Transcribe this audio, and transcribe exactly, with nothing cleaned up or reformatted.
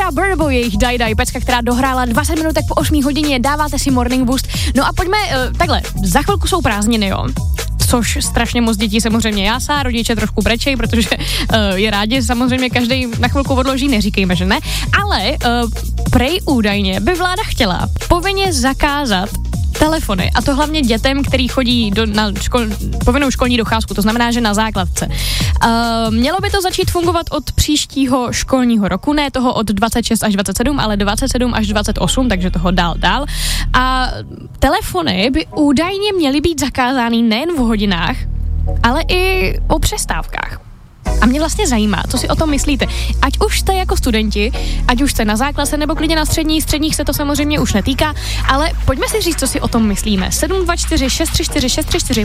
Burna Boy, jejich Die Die, pecka, která dohrála dvacet minutek po osmé hodině, dáváte si Morning Boost. No a pojďme, uh, takhle, za chvilku jsou prázdniny, jo. Což strašně moc dětí samozřejmě jásá, rodiče trošku brečej, protože uh, je rádi, samozřejmě každý na chvilku odloží, neříkejme, že ne, ale uh, prej údajně by vláda chtěla povinně zakázat telefony, a to hlavně dětem, který chodí do, na škol, povinnou školní docházku, to znamená, že na základce. Uh, mělo by to začít fungovat od příštího školního roku, ne toho od dvacet šest až dvacet sedm, ale dvacet sedm až dvacet osm, takže toho dál dál. A telefony by údajně měly být zakázány nejen v hodinách, ale i o přestávkách. A mě vlastně zajímá, co si o tom myslíte. Ať už jste jako studenti, ať už jste na základce nebo klidně na střední, středních se to samozřejmě už netýká, ale pojďme si říct, co si o tom myslíme. sedm dva čtyři šest tři čtyři šest tři čtyři